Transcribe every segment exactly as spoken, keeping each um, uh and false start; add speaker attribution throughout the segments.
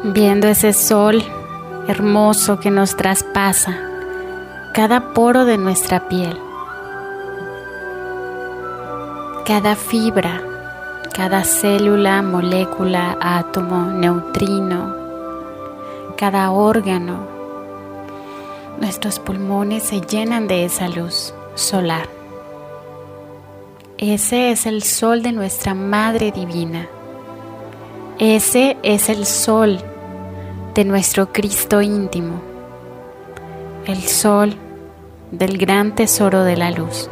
Speaker 1: viendo ese sol hermoso que nos traspasa cada poro de nuestra piel, cada fibra, cada célula, molécula, átomo, neutrino, cada órgano. Nuestros pulmones se llenan de esa luz solar. Ese es el sol de nuestra Madre Divina. Ese es el sol de nuestro Cristo íntimo, el sol del gran tesoro de la luz.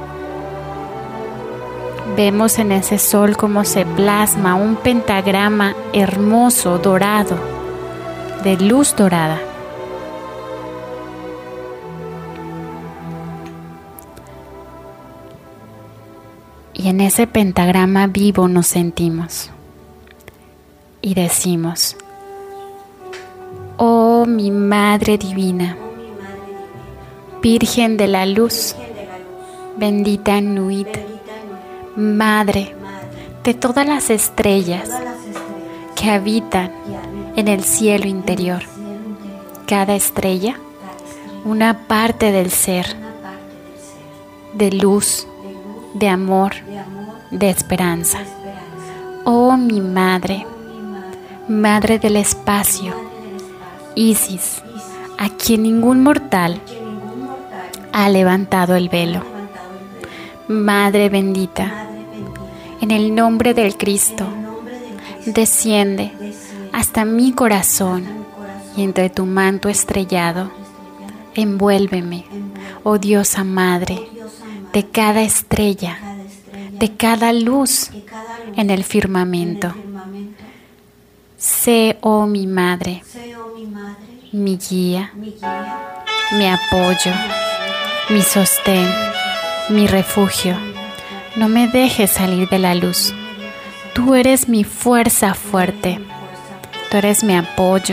Speaker 1: Vemos en ese sol cómo se plasma un pentagrama hermoso, dorado, de luz dorada. Y en ese pentagrama vivo nos sentimos y decimos: oh mi Madre Divina, Virgen de la Luz, bendita Nuit, Madre de todas las estrellas que habitan en el cielo interior. Cada estrella, una parte del ser, de luz, de amor, de esperanza. Oh mi Madre, Madre del espacio, Isis, a quien ningún mortal ha levantado el velo. Madre bendita, en el nombre del Cristo, desciende hasta mi corazón y entre tu manto estrellado, envuélveme, oh Diosa Madre, de cada estrella, de cada luz en el firmamento. Sé, oh mi Madre, mi guía, mi apoyo, mi sostén, mi refugio. No me dejes salir de la luz. Tú eres mi fuerza fuerte. Tú eres mi apoyo.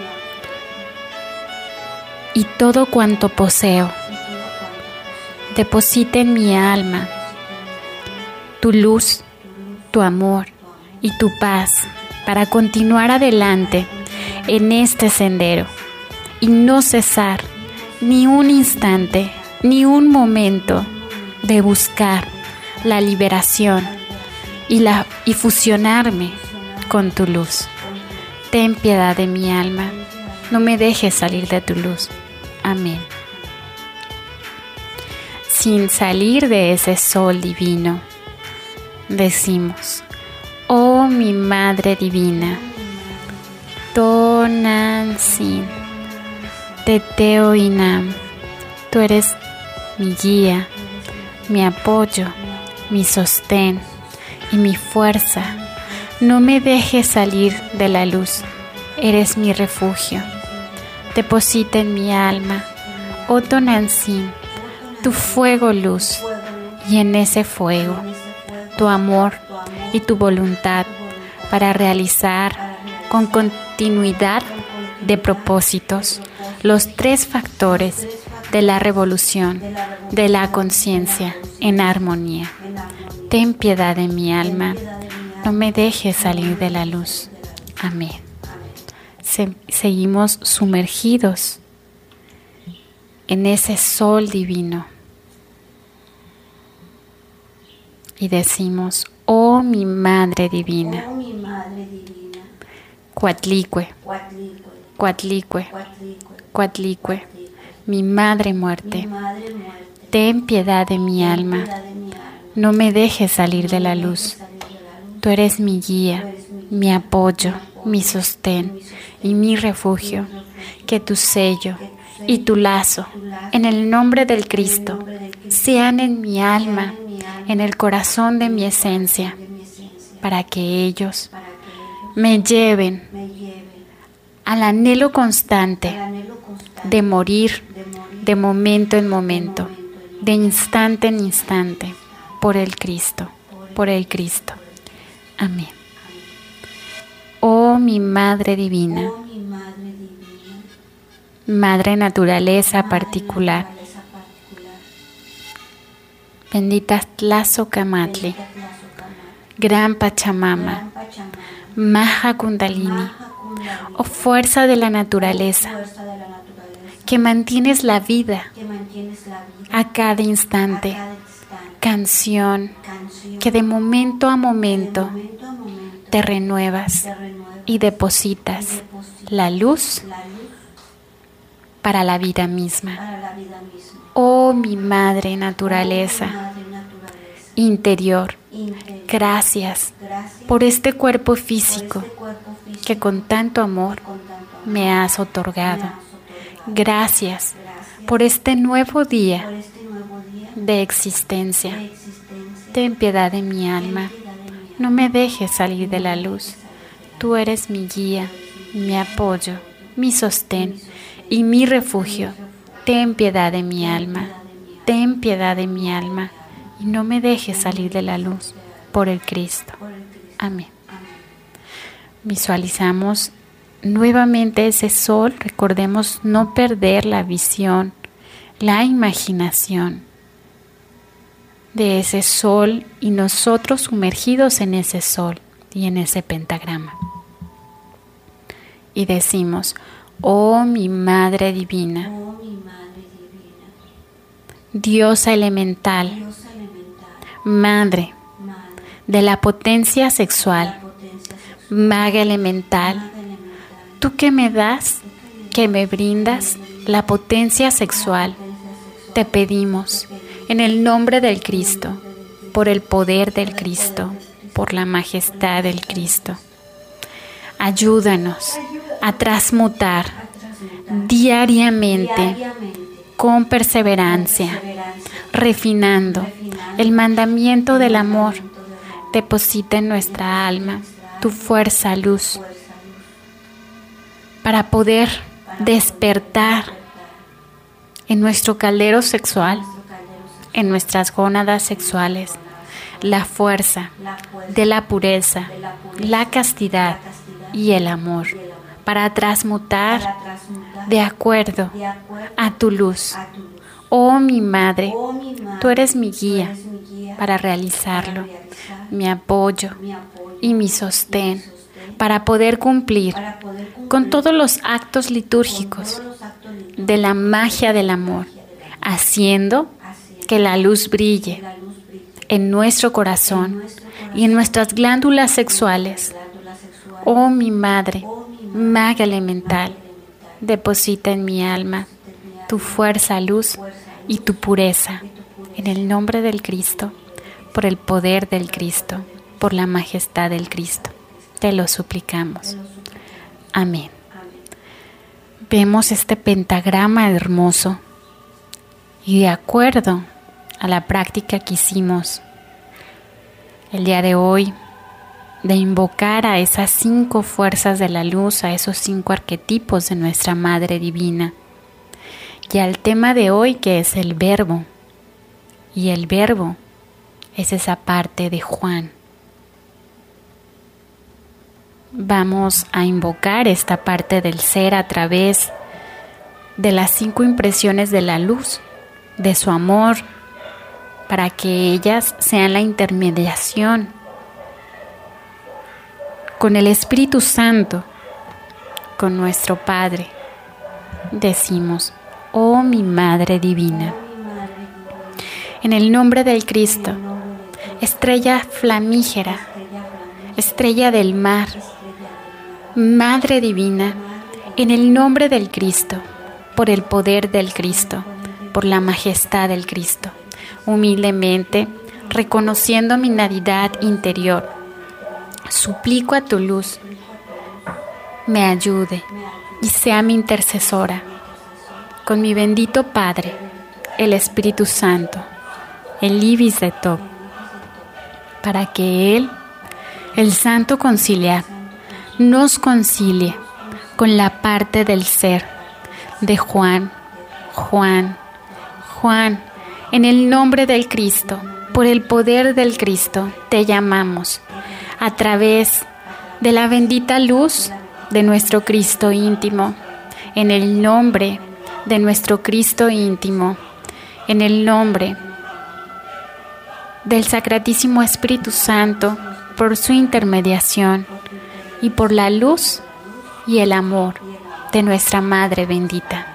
Speaker 1: Y todo cuanto poseo, deposita en mi alma tu luz, tu amor y tu paz para continuar adelante en este sendero y no cesar ni un instante, ni un momento de buscar la liberación y, la, y fusionarme con tu luz. Ten piedad de mi alma, no me dejes salir de tu luz. Amén. Sin salir de ese sol divino, decimos: oh mi Madre Divina, Tonantzin, Teteo Inam, tú eres mi guía, mi apoyo, mi sostén y mi fuerza. No me dejes salir de la luz, eres mi refugio. Deposita en mi alma, oh Tonantzin, tu fuego luz, y en ese fuego tu amor y tu voluntad para realizar con continuidad de propósitos los tres factores de la revolución de la conciencia en armonía. Ten piedad de mi alma, no me dejes salir de la luz. Amén. Se- seguimos sumergidos en ese sol divino y decimos: oh mi Madre Divina,
Speaker 2: Oh mi Madre Divina,
Speaker 1: Coatlicue,
Speaker 2: Coatlicue,
Speaker 1: Coatlicue,
Speaker 2: Coatlicue,
Speaker 1: Coatlicue, mi Madre Muerte,
Speaker 2: mi Madre Muerte,
Speaker 1: ten piedad de mi alma,
Speaker 2: piedad de mi alma,
Speaker 1: no me dejes salir de la
Speaker 2: no me
Speaker 1: luz.
Speaker 2: dejes salir de la luz.
Speaker 1: Tú eres mi guía, mi apoyo, mi sostén y mi refugio. Que tu sello y tu lazo, en el nombre del Cristo, sean en mi alma, en el corazón de mi esencia,
Speaker 2: de mi esencia,
Speaker 1: para que ellos
Speaker 2: para que ellos
Speaker 1: me lleven
Speaker 2: me lleven
Speaker 1: al anhelo
Speaker 2: al
Speaker 1: constante
Speaker 2: anhelo constante
Speaker 1: de morir
Speaker 2: de morir
Speaker 1: de momento en momento, de instante en instante, por el Cristo, por el Cristo. Amén. Oh mi Madre Divina,
Speaker 2: Oh mi Madre Divina,
Speaker 1: Madre Naturaleza
Speaker 2: Madre
Speaker 1: particular,
Speaker 2: naturaleza particular,
Speaker 1: bendita Tlazocamatli,
Speaker 2: bendita Tlazocamatli,
Speaker 1: Gran Pachamama,
Speaker 2: Gran Pachamama,
Speaker 1: Maha Kundalini,
Speaker 2: Maha fecunda vida,
Speaker 1: oh fuerza de la naturaleza,
Speaker 2: fuerza de la naturaleza,
Speaker 1: que mantienes la vida
Speaker 2: que mantienes la vida
Speaker 1: a cada instante,
Speaker 2: a cada instante,
Speaker 1: canción
Speaker 2: canción
Speaker 1: que de momento a
Speaker 2: de
Speaker 1: momento
Speaker 2: momento a momento
Speaker 1: te renuevas
Speaker 2: te renuevas
Speaker 1: y depositas
Speaker 2: y depositas
Speaker 1: la luz
Speaker 2: la luz
Speaker 1: para la vida misma.
Speaker 2: para la vida misma.
Speaker 1: Oh mi Madre
Speaker 2: Oh,
Speaker 1: Naturaleza
Speaker 2: Madre Naturaleza
Speaker 1: interior,
Speaker 2: interior,
Speaker 1: gracias
Speaker 2: gracias
Speaker 1: por este cuerpo
Speaker 2: por
Speaker 1: físico
Speaker 2: este cuerpo físico
Speaker 1: que con tanto amor
Speaker 2: con tanto amor
Speaker 1: me has
Speaker 2: me
Speaker 1: otorgado.
Speaker 2: has otorgado.
Speaker 1: Gracias
Speaker 2: Gracias
Speaker 1: por este nuevo
Speaker 2: por
Speaker 1: día
Speaker 2: este nuevo día
Speaker 1: de existencia.
Speaker 2: de existencia.
Speaker 1: Ten piedad de mi alma.
Speaker 2: Ten piedad de mi alma.
Speaker 1: No me dejes salir de
Speaker 2: No
Speaker 1: la
Speaker 2: me
Speaker 1: luz.
Speaker 2: dejes salir de la
Speaker 1: Tú eres mi guía, mi apoyo, mi sostén y mi refugio. Ten piedad de mi alma. Ten piedad de mi alma. Y no me dejes salir de la luz. Por el Cristo.
Speaker 2: por el Cristo.
Speaker 1: Amén.
Speaker 2: Amén.
Speaker 1: Visualizamos nuevamente ese sol. Recordemos no perder la visión, la imaginación de ese sol y nosotros sumergidos en ese sol y en ese pentagrama. Y decimos, oh mi Madre Divina,
Speaker 2: Oh, mi Madre Divina,
Speaker 1: Diosa elemental,
Speaker 2: Diosa elemental,
Speaker 1: Madre
Speaker 2: Madre
Speaker 1: de la potencia
Speaker 2: de
Speaker 1: sexual,
Speaker 2: la potencia sexual,
Speaker 1: Maga elemental,
Speaker 2: Maga elemental,
Speaker 1: tú que me das, que me brindas la potencia sexual,
Speaker 2: potencia sexual,
Speaker 1: te pedimos, en el nombre del Cristo, por el poder del Cristo, por la majestad del Cristo. Ayúdanos a transmutar
Speaker 2: a transmutar
Speaker 1: diariamente,
Speaker 2: diariamente,
Speaker 1: con perseverancia,
Speaker 2: perseverancia,
Speaker 1: refinando
Speaker 2: refinando
Speaker 1: el mandamiento del amor.
Speaker 2: mandamiento del amor.
Speaker 1: Deposita en nuestra alma tu fuerza, luz,
Speaker 2: Fuerza, luz,
Speaker 1: para poder
Speaker 2: para
Speaker 1: despertar en nuestro caldero sexual,
Speaker 2: nuestro caldero sexual,
Speaker 1: en nuestras gónadas sexuales, la fuerza
Speaker 2: la fuerza
Speaker 1: de la pureza,
Speaker 2: de la pureza,
Speaker 1: la castidad
Speaker 2: la castidad
Speaker 1: y el amor,
Speaker 2: y el amor,
Speaker 1: para transmutar
Speaker 2: para transmutar
Speaker 1: de acuerdo
Speaker 2: de acuerdo
Speaker 1: a tu luz.
Speaker 2: a tu luz.
Speaker 1: Oh mi Madre,
Speaker 2: Oh, mi Madre,
Speaker 1: tú eres mi
Speaker 2: tú
Speaker 1: guía
Speaker 2: eres mi guía
Speaker 1: para realizarlo,
Speaker 2: para realizar
Speaker 1: mi apoyo
Speaker 2: mi apoyo
Speaker 1: y mi
Speaker 2: y mi
Speaker 1: sostén
Speaker 2: sostén
Speaker 1: para poder cumplir
Speaker 2: para poder cumplir
Speaker 1: con todos los actos
Speaker 2: con
Speaker 1: litúrgicos
Speaker 2: todos los actos litúrgicos
Speaker 1: de la magia del amor, haciendo
Speaker 2: haciendo
Speaker 1: que la luz
Speaker 2: que
Speaker 1: brille
Speaker 2: la luz brille
Speaker 1: en nuestro
Speaker 2: en
Speaker 1: corazón
Speaker 2: nuestro corazón
Speaker 1: y en nuestras glándulas sexuales.
Speaker 2: glándulas sexuales.
Speaker 1: Oh mi Madre,
Speaker 2: Oh, mi Madre,
Speaker 1: Maga elemental,
Speaker 2: elemental,
Speaker 1: deposita en mi alma
Speaker 2: en mi
Speaker 1: tu
Speaker 2: alma,
Speaker 1: fuerza, luz
Speaker 2: fuerza,
Speaker 1: y
Speaker 2: luz
Speaker 1: tu pureza.
Speaker 2: y tu pureza.
Speaker 1: En el nombre del Cristo, por el poder del Cristo, por la majestad del Cristo, te lo suplicamos.
Speaker 2: Te lo suplicamos.
Speaker 1: Amén.
Speaker 2: Amén.
Speaker 1: Vemos este pentagrama hermoso y de acuerdo a la práctica que hicimos el día de hoy, de invocar a esas cinco fuerzas de la luz, a esos cinco arquetipos de nuestra Madre Divina, y al tema de hoy, que es el verbo, y el verbo es esa parte de Juan. Vamos a invocar esta parte del ser a través de las cinco impresiones de la luz, de su amor, para que ellas sean la intermediación con el Espíritu Santo, con nuestro Padre. Decimos, oh mi Madre Divina,
Speaker 2: Oh, mi Madre Divina,
Speaker 1: en el nombre del Cristo,
Speaker 2: en el nombre de Cristo,
Speaker 1: estrella flamígera,
Speaker 2: estrella flamígera,
Speaker 1: estrella del mar,
Speaker 2: estrella del mar,
Speaker 1: Madre Divina, en el nombre del Cristo, por el poder del Cristo, por la majestad del Cristo, humildemente, reconociendo mi nadidad interior, suplico a tu luz, me ayude y sea mi intercesora, con mi bendito Padre, el Espíritu Santo, el Ibis de Tob, para que Él, el Santo Conciliar, nos concilie con la parte del ser de Juan, Juan, Juan, en el nombre del Cristo, por el poder del Cristo, te llamamos, a través de la bendita luz de nuestro Cristo íntimo, en el nombre de nuestro Cristo íntimo, en el nombre del Sacratísimo Espíritu Santo, por su intermediación y por la luz y el amor de nuestra Madre bendita.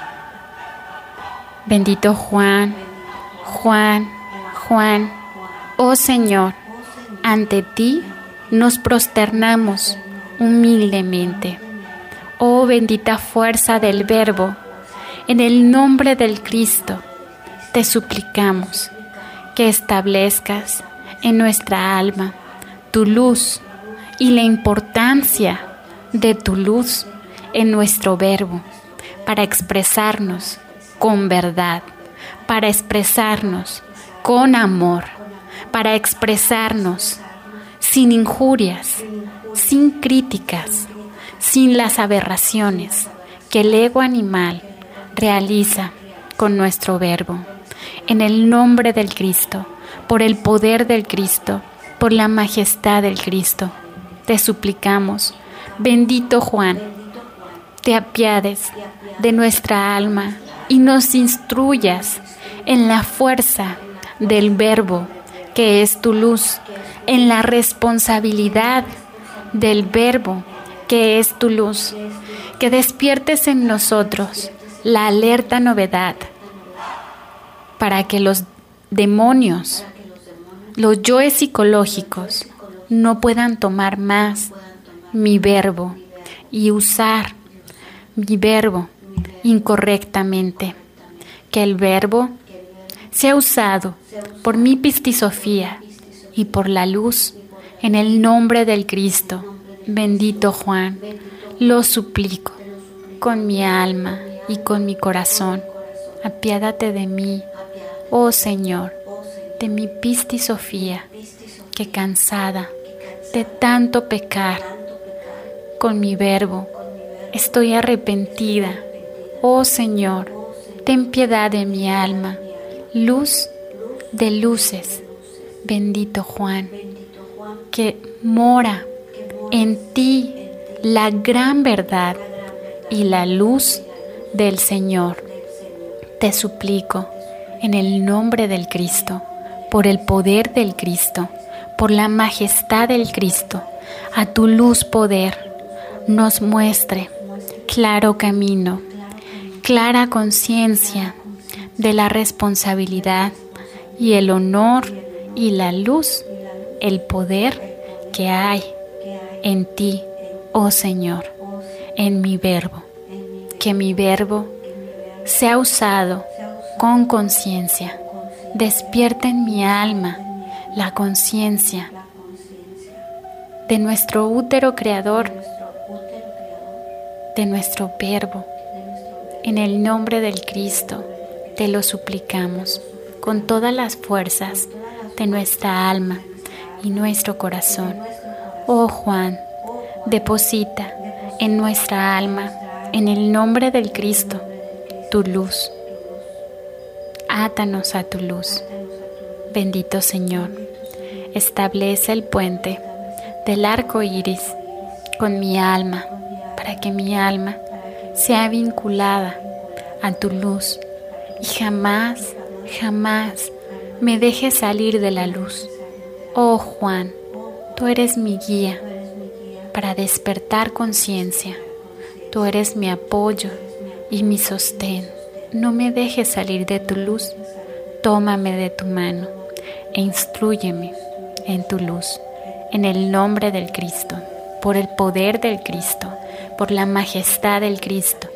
Speaker 1: Bendito Juan, Juan, Juan, oh Señor, ante ti nos prosternamos humildemente. Oh bendita fuerza del Verbo, en el nombre del Cristo, te suplicamos que establezcas en nuestra alma tu luz y la importancia de tu luz en nuestro verbo para expresarnos con verdad, para expresarnos con amor, para expresarnos sin injurias, sin críticas, sin las aberraciones que el ego animal realiza con nuestro verbo. En el nombre del Cristo, por el poder del Cristo, por la majestad del Cristo, te suplicamos, bendito Juan, te apiades de nuestra alma y nos instruyas en la fuerza del verbo que es tu luz, en la responsabilidad del verbo que es tu luz, que despiertes en nosotros la alerta novedad para que los demonios, los yoes psicológicos no puedan tomar más mi verbo y usar mi verbo incorrectamente, que el verbo sea usado por mi pistisofía y por la luz en el nombre del Cristo. Bendito Juan, lo suplico con mi alma y con mi corazón. Apiádate de mí, oh Señor, de mi pistisofía, que cansada de tanto pecar con mi verbo, estoy arrepentida. Oh Señor, ten piedad de mi alma, luz de luces. Bendito Juan, que mora en ti la gran verdad y la luz del Señor. Te suplico, en el nombre del Cristo, por el poder del Cristo, por la majestad del Cristo, a tu luz poder, nos muestre claro camino, clara conciencia de la responsabilidad y el honor y la luz, el poder que hay en ti, oh Señor, en mi verbo. Que mi verbo sea usado con conciencia. Despierta en mi alma la conciencia de nuestro útero creador, de nuestro verbo. En el nombre del Cristo te lo suplicamos con todas las fuerzas de nuestra alma y nuestro corazón. Oh Juan, deposita en nuestra alma, en el nombre del Cristo, tu luz. Átanos a tu luz. Bendito Señor, establece el puente del arco iris con mi alma, para que mi alma sea vinculada a tu luz y jamás, jamás me deje salir de la luz. Oh Juan, tú eres mi guía para despertar conciencia. Tú eres mi apoyo y mi sostén. No me dejes salir de tu luz. Tómame de tu mano e instrúyeme en tu luz. En el nombre del Cristo, por el poder del Cristo, por la majestad del Cristo,